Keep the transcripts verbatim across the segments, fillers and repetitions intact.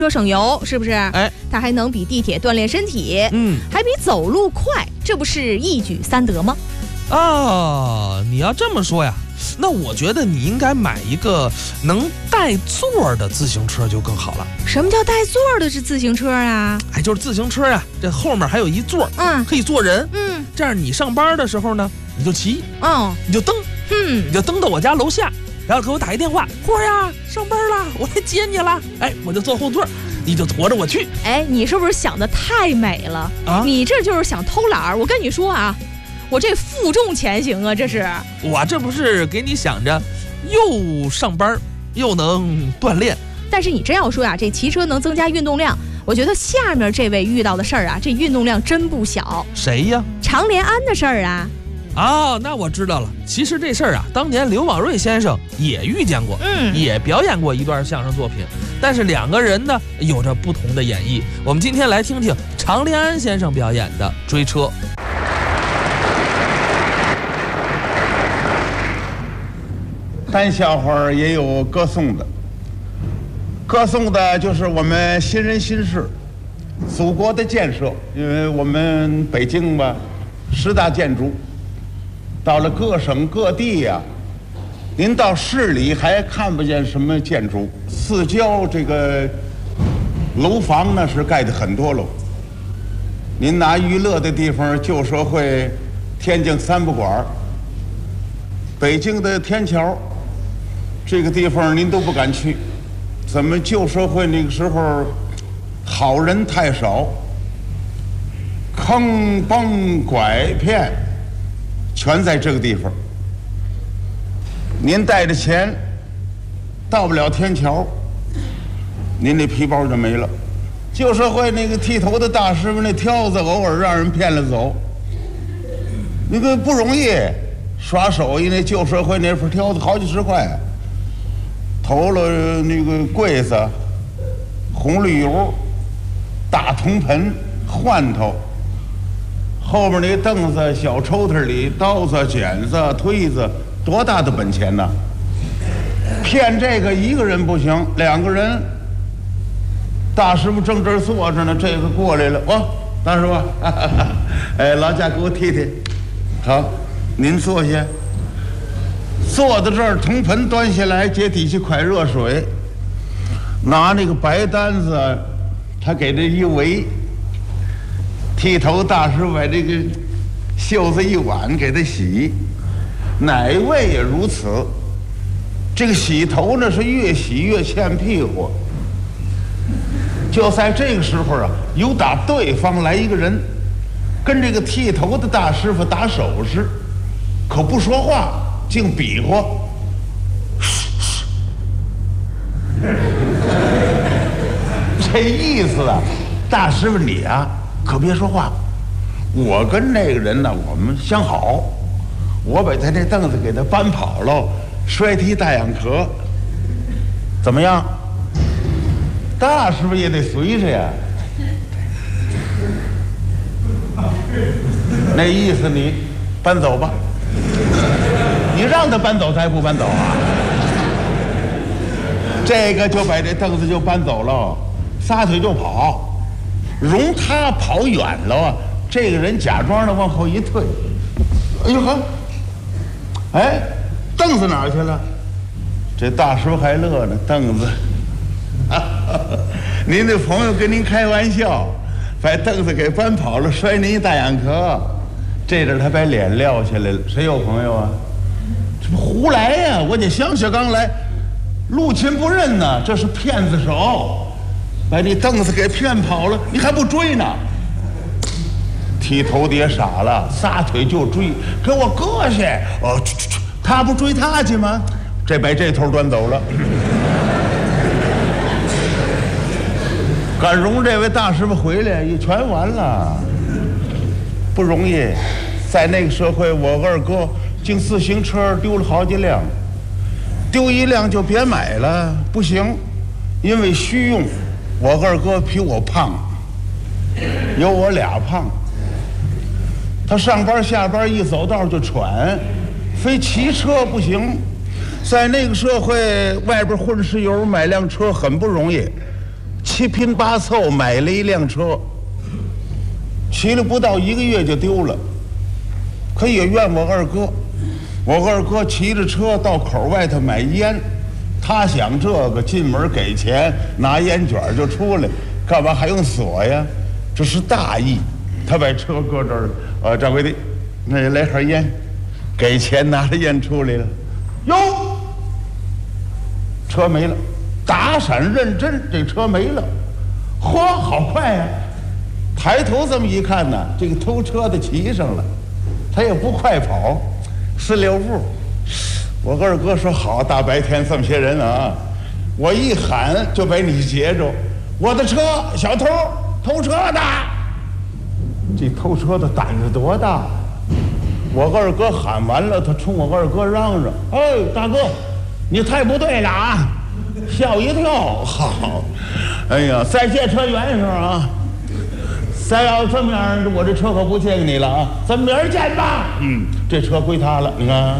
车省油，是不是？ 哎， 它还能比地铁锻炼身体， 嗯， 还比走路快，这不是一举三得吗？ 啊，你要这么说呀，那我觉得你应该买一个能带座的自行车就更好了。 什么叫带座的是自行车啊？ 哎，就是自行车啊，这后面还有一座， 嗯， 可以坐人， 嗯， 这样你上班的时候呢，你就骑， 哦， 你就蹬， 嗯， 你就蹬到我家楼下，然后给我打一电话，霍儿呀，上班了，我来接你了。哎，我就坐后座，你就驮着我去。 哎，你是不是想的太美了啊？ 你这就是想偷懒儿。我跟你说啊，我这负重前行啊，这是。 我这不是给你想着，又上班又能锻炼。 但是你真要说呀、啊，这骑车能增加运动量，我觉得下面这位遇到的事儿啊，这运动量真不小。 谁呀？ 常连安的事儿啊。 啊，那我知道了。其实这事儿啊，当年刘宝瑞先生也遇见过， 嗯， 也表演过一段相声作品，但是两个人呢有着不同的演绎。我们今天来听听常连安先生表演的《追车》。 单笑话也有歌颂的，歌颂的就是我们新人新事，祖国的建设。因为我们北京吧，十大建筑，到了各省各地呀、啊，您到市里还看不见什么建筑，四郊这个楼房呢是盖的很多楼。您拿娱乐的地方，旧社会天津三不管，北京的天桥。这个地方您都不敢去，怎么旧社会那个时候好人太少，坑崩拐骗全在这个地方。您带着钱到不了天桥，您那皮包就没了。旧社会那个剃头的大师傅那挑子偶尔让人骗了走，那个不容易，耍手艺那旧社会那份挑子好几十块。投了那个柜子、红绿油、大铜盆、换头，后边那凳子、小抽屉里刀子、剪子、推子，多大的本钱呢？骗这个一个人不行，两个人。大师傅正这儿坐着呢，这个过来了，哦，大师傅，哈哈哈，哎，劳驾给我提提，好，您坐下。坐在这儿，铜盆端下来，接底下快热水，拿那个白单子，他给这一围，剃头大师把这个袖子一挽，给他洗，哪位也如此。这个洗头呢是越洗越欠屁股。就在这个时候啊，有打对方来一个人，跟这个剃头的大师傅打手势，可不说话。净比划，这意思啊，大师傅你啊，可别说话。我跟那个人呢，我们相好，我把他那凳子给他搬跑了，摔踢大眼壳，怎么样？大师傅也得随着呀。那意思你搬走吧。你让他搬走，他还不搬走啊？这个就把这凳子就搬走了，撒腿就跑，容他跑远了啊！这个人假装的往后一退，哎呦呵，哎，凳子哪儿去了？这大师傅还乐呢，凳子，您的朋友跟您开玩笑，把凳子给搬跑了，摔您一大眼壳，这阵他把脸撂下来了。谁有朋友啊？胡来呀、啊！我得想想刚来，陆亲不认呢，这是骗子手，把你凳子给骗跑了，你还不追呢？剃头的也傻了，撒腿就追，给我搁下！哦，去去去，他不追他去吗？这把这头端走了，敢容这位大师傅回来，也全完了，不容易。在那个社会，我二哥。净自行车丢了好几辆，丢一辆就别买了，不行，因为虚用。我二哥比我胖，有我俩胖。他上班下班一走道就喘，非骑车不行。在那个社会，外边混石油买辆车很不容易， 七拼八凑买了一辆车，骑了不到一个月就丢了。可也怨我二哥，我二哥骑着车到口外头买烟，他想这个进门给钱拿烟卷就出来，干嘛还用锁呀？这是大意。他把车搁这儿了，呃，掌柜的，那来盒烟，给钱拿着烟出来了，哟，车没了，打闪认真，这车没了，嚯，好快呀！抬头这么一看呢，这个偷车的骑上了，他也不快跑，四六步。我二哥说好，大白天这么些人啊，我一喊就把你截住，我的车，小偷偷车的。这偷车的胆子多大！我二哥喊完了，他冲我二哥嚷嚷：“哎，大哥，你太不对了啊！吓我一跳！好，哎呀，再借车缘上啊！再要这么样，我这车可不借给你了啊！咱明儿见吧。嗯，这车归他了，你看。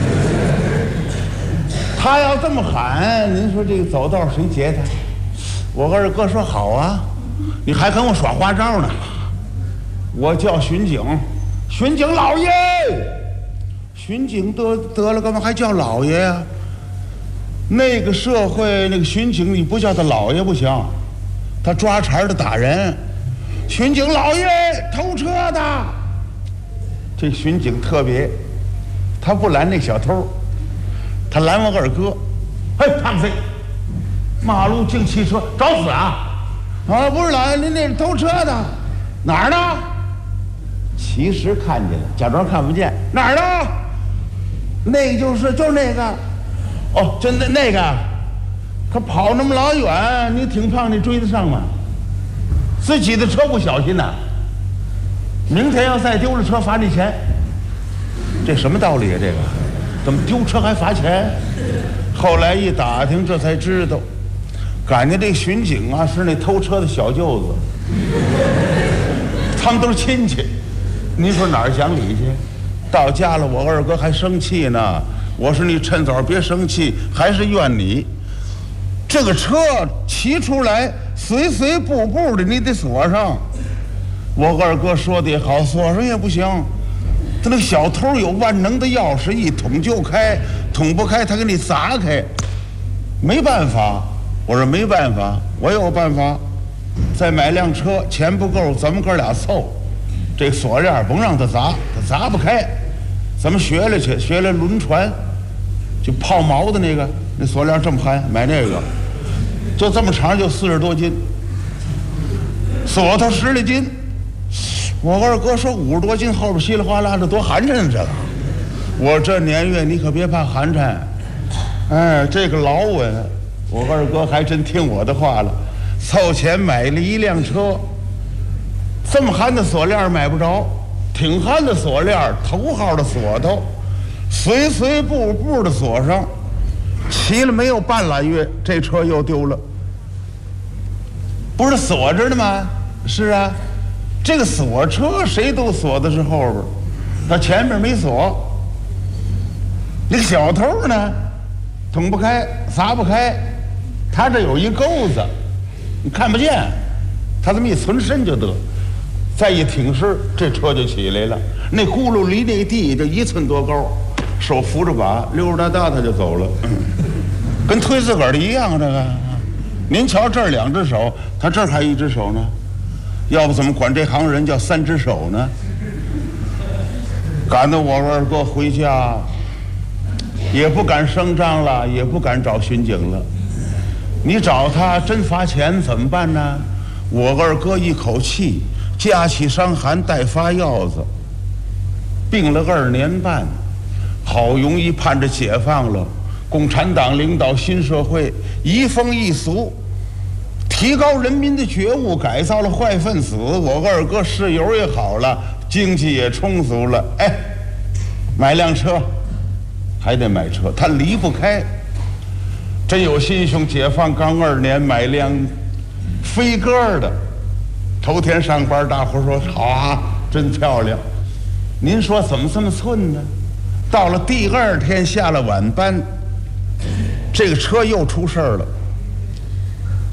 他要这么喊，您说这个走道谁劫他？我二哥说好啊，你还跟我耍花招呢。我叫巡警，巡警老爷，巡警得得了，干嘛还叫老爷呀？那个社会那个巡警，你不叫他老爷不行，他抓茬的打人。巡警老爷，偷车的。这巡警特别，他不拦那小偷，他拦我二哥。嘿，胖子，马路净汽车，找死啊！啊，不是拦，您那是偷车的，哪儿呢？其实看见了，假装看不见。哪儿呢？那个就是就是那个，哦，真的那个，他跑那么老远，你挺胖，你追得上吗？自己的车不小心呐，明天要再丢了车罚你钱。这什么道理啊？这个怎么丢车还罚钱？后来一打听，这才知道，感觉这巡警啊是那偷车的小舅子，他们都是亲戚。您说哪儿讲理去？到家了，我二哥还生气呢。我说你趁早别生气，还是怨你。这个车骑出来，随随步步的，你得锁上。我二哥说的也好，锁上也不行。他那个小偷有万能的钥匙，一捅就开，捅不开他给你砸开。没办法，我说没办法，我有办法。再买辆车，钱不够，咱们哥俩凑。这锁链甭让他砸，他砸不开。咱们学来去，学来轮船，就泡毛的那个，那锁链这么憨，买那个，就这么长，就四十多斤，锁头十来斤。我二哥说五十多斤，后边稀里哗啦的多寒碜这个。我这年月你可别怕寒碜，哎，这个老稳。我二哥还真听我的话了，凑钱买了一辆车。这么憨的锁链买不着，挺憨的锁链，头号的锁头，随随步步的锁上。骑了没有半拉月，这车又丢了。不是锁着呢吗？是啊，这个锁车谁都锁的是后边，他前面没锁。那个小偷呢，捅不开，砸不开，他这有一钩子，你看不见，他这么一存身就得。再一挺身，这车就起来了。那轱辘离那地就一寸多高，手扶着把，溜溜达达他就走了，嗯、跟推自个儿的一样。这个，您瞧这儿两只手，他这儿还一只手呢，要不怎么管这行人叫三只手呢？赶到我二哥回家，也不敢声张了，也不敢找巡警了。你找他真罚钱怎么办呢？我二哥一口气。架起伤寒带发药子，病了二年半，好容易盼着解放了。共产党领导新社会，移风易俗，提高人民的觉悟，改造了坏分子。我二哥室友也好了，经济也充足了。哎，买辆车，还得买车，他离不开。真有心胸，解放刚二年买辆飞鸽的。头天上班，大伙说好啊，真漂亮。您说怎么这么寸呢？到了第二天下了晚班，这个车又出事儿了。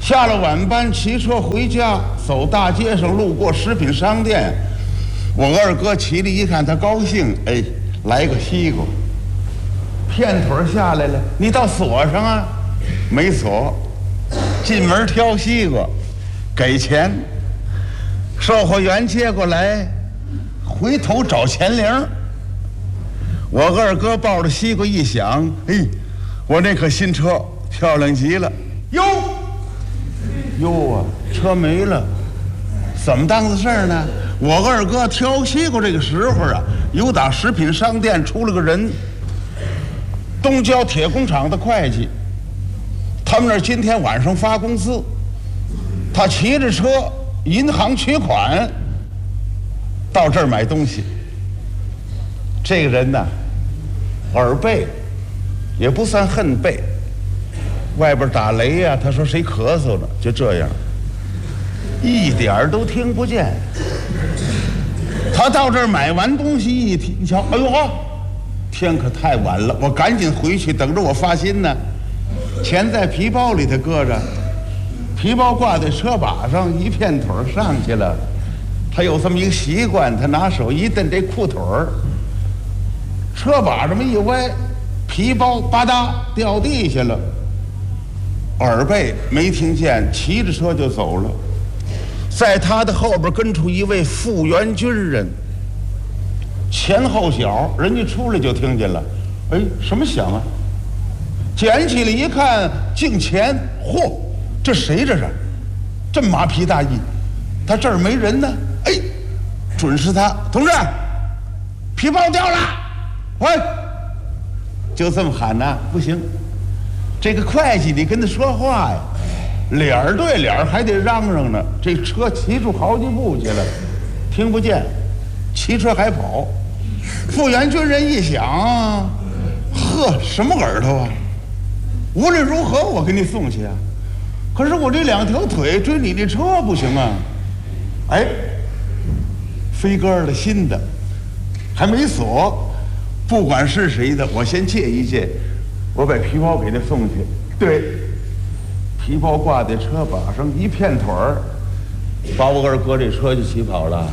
下了晚班，骑车回家，走大街上，路过食品商店，我二哥骑着一看，他高兴，哎，来个西瓜，片腿下来了，你倒锁上啊，没锁，进门挑西瓜，给钱，售货员接过来，回头找钱铃。我二哥抱着西瓜一想，哎，我那可新车漂亮极了，哟。哟啊，车没了，怎么当的事儿呢？我二哥挑西瓜这个时候啊，有打食品商店出了个人，东郊铁工厂的会计，他们那儿今天晚上发工资，他骑着车银行取款，到这儿买东西。这个人呢，耳背，也不算恨背。外边打雷呀、啊，他说谁咳嗽呢？就这样，一点儿都听不见。他到这儿买完东西一听，一瞧，哎呦呵，天可太晚了，我赶紧回去，等着我发薪呢。钱在皮包里头搁着，皮包挂在车把上，一片腿上去了。他有这么一个习惯，他拿手一蹬这裤腿儿，车把这么一歪，皮包吧嗒掉地下了。耳背没听见，骑着车就走了。在他的后边跟出一位复员军人，前后脚，人家出来就听见了。哎，什么响啊？捡起来一看，镜钱，嚯，这谁这是？这麻皮大衣，他这儿没人呢。哎，准是他，同志，皮包掉了。喂，就这么喊呐，不行。这个会计你跟他说话呀，脸儿对脸儿还得嚷嚷呢。这车骑出好几步去了，听不见，骑车还跑。复员军人一想，呵，什么耳朵啊？无论如何我给你送去啊，可是我这两条腿追你这车不行啊。哎，飞鸽儿的新的，还没锁，不管是谁的，我先借一借。我把皮包给他送去，对，皮包挂在车把上，一片腿儿，把我二哥这车就骑跑了。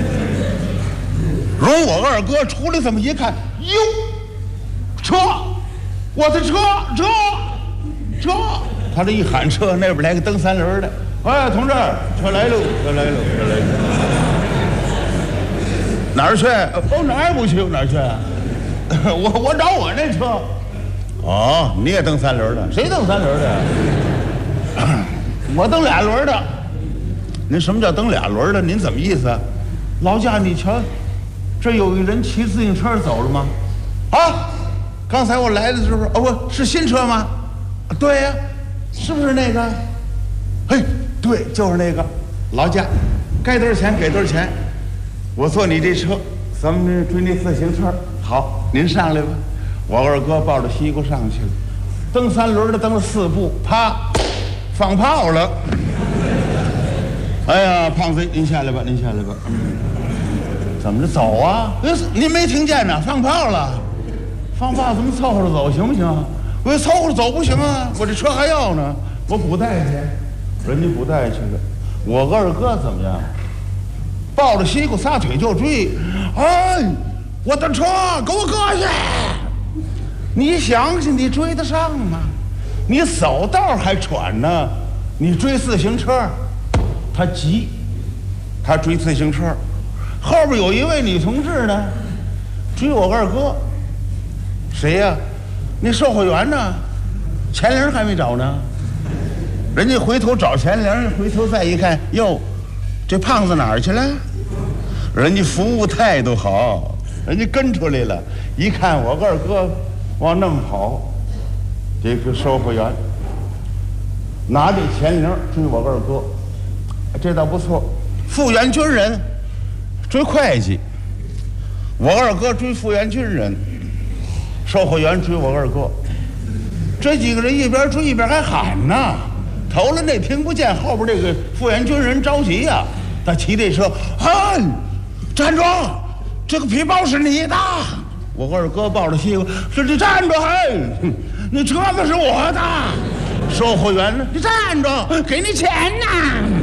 容我二哥出来这么一看，哟，车，我的车，车，车！他这一喊车，那边来个蹬三轮的，哎，同志，车来喽，车来喽，车来喽。哪儿去？哦，哪儿也不去，哪儿去？我我找我那车。哦，你也蹬三轮的？谁蹬三轮的？我蹬俩轮的。您什么叫蹬俩轮的？您怎么意思？劳驾，你瞧，这有一人骑自行车走了吗？啊，刚才我来的时候，哦，不是新车吗？对呀、啊，是不是那个？嘿，对，就是那个。劳驾，该多少钱给多少钱。我坐你这车，咱们追那自行车。好，您上来吧。我二哥抱着西瓜上去了，蹬三轮的蹬了四步，啪，放炮了。哎呀，胖子，您下来吧，您下来吧。怎么着走啊？您没听见呢？放炮了，放炮怎么凑合着走行不行？我凑合着走不行啊，我这车还要呢，我补带去，人家补带去了。我二哥怎么样？抱着西瓜撒腿就追，哎，我的车给我搁下！你想想，你追得上吗？你走道还喘呢，你追自行车，他急，他追自行车，后边有一位女同志呢，追我二哥。谁呀、啊？那售货员呢？钱铃还没找呢。人家回头找钱铃，回头再一看，哟，这胖子哪儿去了？人家服务态度好，人家跟出来了，一看我二哥往那么跑，这个售货员拿这钱铃追我二哥，这倒不错。复员军人追会计，我二哥追复员军人，售货员追我二哥，这几个人一边追一边还喊呢。头了那听不见，后边这个复员军人着急呀、啊，他骑这车，嗨，站住！这个皮包是你的。我二哥抱着西瓜说：“你站住！嘿，你车子是我的。” 售货员呢？你站住，给你钱呐！